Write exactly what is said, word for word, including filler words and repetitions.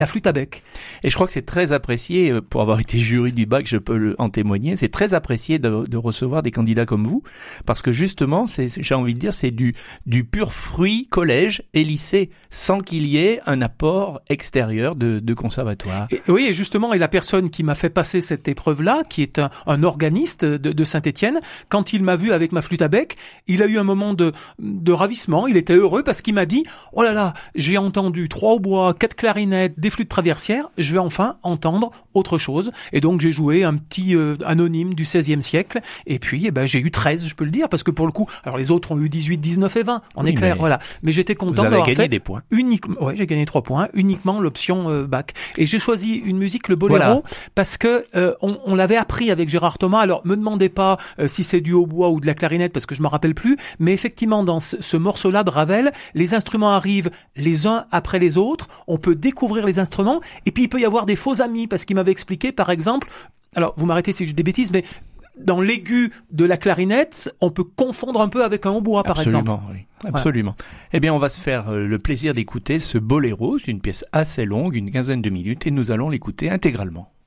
la flûte à bec. Et je crois que c'est très apprécié, pour avoir été jury du bac, je peux en témoigner, c'est très apprécié de, de recevoir des candidats comme vous, parce que justement, c'est, j'ai envie de dire, c'est du, du pur fruit collège et lycée, sans qu'il y ait un apport extérieur de, de conservatoire. Et, oui, et justement, et la personne qui m'a fait passer cette épreuve-là, qui est un, un organiste de, de Saint-Étienne, quand il m'a vu avec ma flûte à bec, il a eu un moment de, de ravissement, il était heureux parce qu'il m'a dit « Oh là là, j'ai entendu trois hautbois, quatre clarinettes, des flûtes traversières, je vais enfin entendre autre chose. » Et donc j'ai joué un petit euh, anonyme du seizième siècle, et puis eh ben, j'ai eu treize, je peux le dire, parce que pour le coup, alors les autres ont eu dix-huit, dix-neuf et vingt, on oui, est clair, mais voilà. Mais j'étais content d'avoir d'avoir gagné fait des points. Uniquement, ouais, j'ai gagné trois points, uniquement l'option euh, bac. Et j'ai choisi une musique, le boléro, voilà. parce que euh, on, on l'avait appris avec Gérard Thomas. Alors me demandez pas euh, si c'est du hautbois ou de la clarinette, parce que je me rappelle plus, mais effectivement dans ce, ce morceau-là de Ravel, les instruments arrivent les uns après les autres, on peut découvrir les instruments, et puis il peut y avoir des faux amis, parce qu'il m'avait expliqué, par exemple, alors vous m'arrêtez si je dis des bêtises, mais dans l'aigu de la clarinette, on peut confondre un peu avec un hautbois, par Absolument, exemple. Oui. Absolument. Voilà. Eh bien, on va se faire le plaisir d'écouter ce boléro. C'est une pièce assez longue, une quinzaine de minutes, et nous allons l'écouter intégralement.